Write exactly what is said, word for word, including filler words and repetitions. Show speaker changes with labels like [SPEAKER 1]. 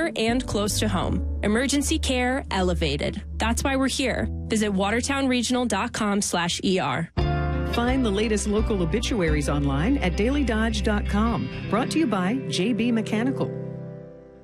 [SPEAKER 1] faster and close to home. Emergency care elevated. That's why we're here. Visit watertownregional.com slash ER.
[SPEAKER 2] Find the latest local obituaries online at daily dodge dot com. Brought to you by J B Mechanical.